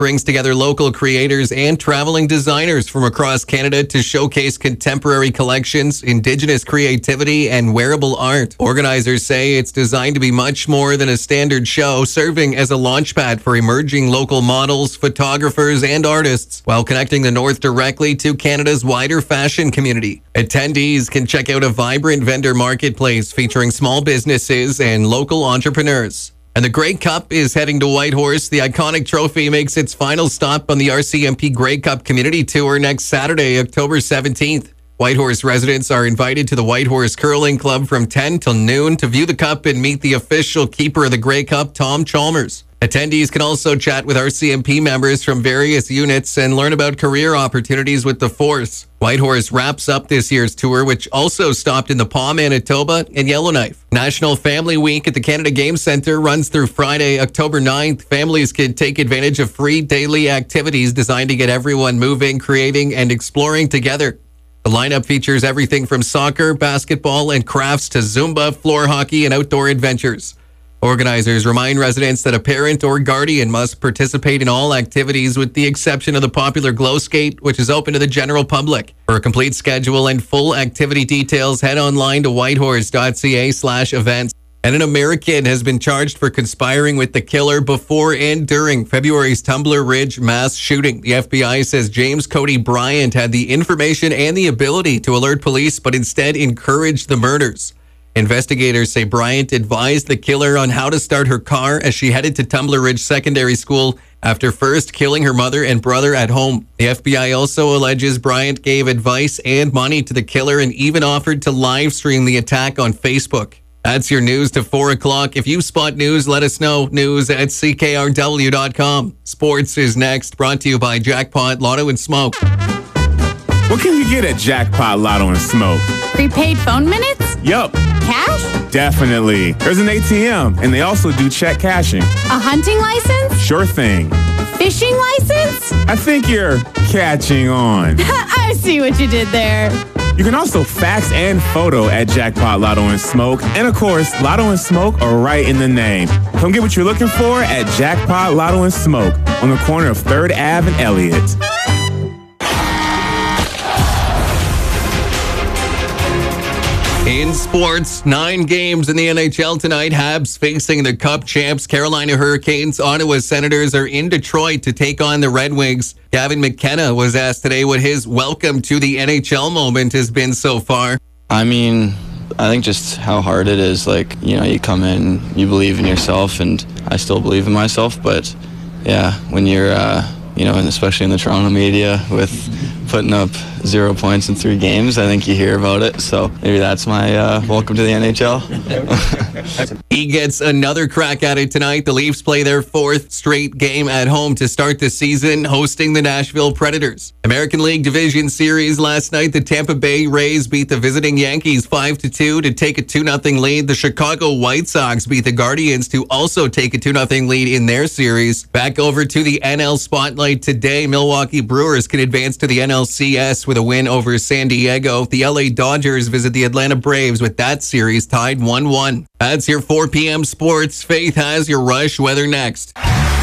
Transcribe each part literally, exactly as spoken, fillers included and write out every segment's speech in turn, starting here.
brings together local creators and traveling designers from across Canada to showcase contemporary collections, Indigenous creativity, and wearable art. Organizers say it's designed to be much more than a standard show, serving as a launchpad for emerging local models, photographers, and artists, while connecting the North directly to Canada's wider fashion community. Attendees can check out a vibrant vendor marketplace featuring small businesses and local entrepreneurs. And the Grey Cup is heading to Whitehorse. The iconic trophy makes its final stop on the R C M P Grey Cup Community Tour next Saturday, October seventeenth. Whitehorse residents are invited to the Whitehorse Curling Club from ten till noon to view the cup and meet the official keeper of the Grey Cup, Tom Chalmers. Attendees can also chat with R C M P members from various units and learn about career opportunities with the Force. Whitehorse wraps up this year's tour, which also stopped in the Pas, Manitoba, and Yellowknife. National Family Week at the Canada Game Centre runs through Friday, October ninth. Families can take advantage of free daily activities designed to get everyone moving, creating, and exploring together. The lineup features everything from soccer, basketball, and crafts to Zumba, floor hockey, and outdoor adventures. Organizers remind residents that a parent or guardian must participate in all activities with the exception of the popular Glow Skate, which is open to the general public. For a complete schedule and full activity details, head online to whitehorse.ca slash events. And an American has been charged for conspiring with the killer before and during February's Tumbler Ridge mass shooting. The F B I says James Cody Bryant had the information and the ability to alert police, but instead encouraged the murders. Investigators say Bryant advised the killer on how to start her car as she headed to Tumbler Ridge Secondary School after first killing her mother and brother at home. The F B I also alleges Bryant gave advice and money to the killer and even offered to live stream the attack on Facebook. That's your news to four o'clock. If you spot news, let us know. News at C K R W dot com. Sports is next, brought to you by Jackpot Lotto and Smoke. What can you get at Jackpot Lotto and Smoke? Prepaid phone minutes? Yup. Cash? Definitely. There's an A T M, and they also do check cashing. A hunting license? Sure thing. Fishing license? I think you're catching on. I see what you did there. You can also fax and photo at Jackpot Lotto and Smoke. And of course, Lotto and Smoke are right in the name. Come get what you're looking for at Jackpot Lotto and Smoke on the corner of third Avenue and Elliott. In sports, nine games in the N H L tonight. Habs facing the Cup champs Carolina Hurricanes. Ottawa Senators are in Detroit to take on the Red Wings. Gavin McKenna was asked today what his welcome to the N H L moment has been so far. I mean, I think just how hard it is. Like, you know, you come in, you believe in yourself, and I still believe in myself. But, yeah, when you're, uh, you know, and especially in the Toronto media with putting up zero points in three games, I think you hear about it. So maybe that's my uh, welcome to the N H L. He gets another crack at it tonight. The Leafs play their fourth straight game at home to start the season, hosting the Nashville Predators. American League Division Series last night, the Tampa Bay Rays beat the visiting Yankees five to two to take a two nothing lead. The Chicago White Sox beat the Guardians to also take a two nothing lead in their series. Back over to the N L Spotlight today. Milwaukee Brewers can advance to the N L C S with a win over San Diego. The L A Dodgers visit the Atlanta Braves with that series tied one one. That's your four p.m. sports. Faith has your Rush weather next.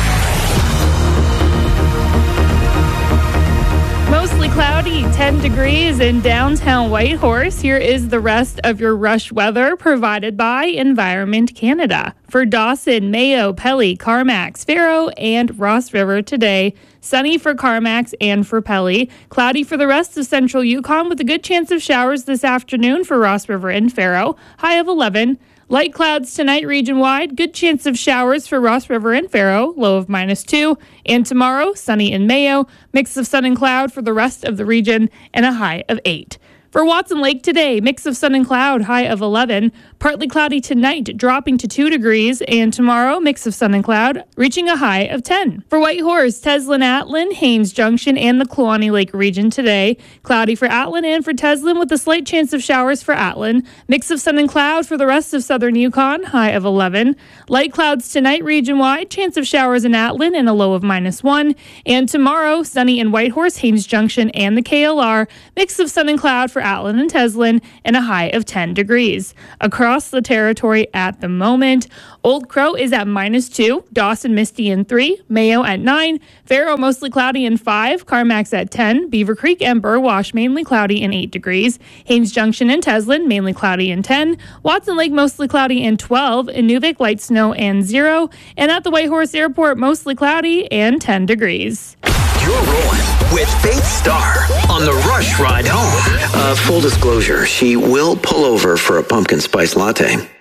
Mostly cloudy, ten degrees in downtown Whitehorse. Here is the rest of your Rush weather provided by Environment Canada. For Dawson, Mayo, Pelly, Carmacks, Faro, and Ross River today, sunny for Carmacks and for Pelly. Cloudy for the rest of central Yukon with a good chance of showers this afternoon for Ross River and Faro. High of eleven. Light clouds tonight region-wide. Good chance of showers for Ross River and Faro. Low of minus two. And tomorrow, sunny in Mayo. Mix of sun and cloud for the rest of the region and a high of eight. For Watson Lake today, mix of sun and cloud, high of eleven. Partly cloudy tonight, dropping to two degrees. And tomorrow, mix of sun and cloud, reaching a high of ten. For Whitehorse, Teslin, Atlin, Haines Junction, and the Kluane Lake region today. Cloudy for Atlin and for Teslin with a slight chance of showers for Atlin. Mix of sun and cloud for the rest of southern Yukon, high of eleven. Light clouds tonight region-wide, chance of showers in Atlin and a low of minus one. And tomorrow, sunny in Whitehorse, Haines Junction, and the K L R. Mix of sun and cloud for for Atlin and Teslin and a high of ten degrees. Across the territory at the moment, Old Crow is at minus two, Dawson misty and three, Mayo at nine, Faro mostly cloudy and five, Carmack's at ten, Beaver Creek and Burwash mainly cloudy and eight degrees, Haines Junction and Teslin mainly cloudy and ten, Watson Lake mostly cloudy and twelve, Inuvik light snow and zero, and at the Whitehorse Airport mostly cloudy and ten degrees. You're rolling with Faith Starr on the Rush Ride Home. Uh, full disclosure, she will pull over for a pumpkin spice latte.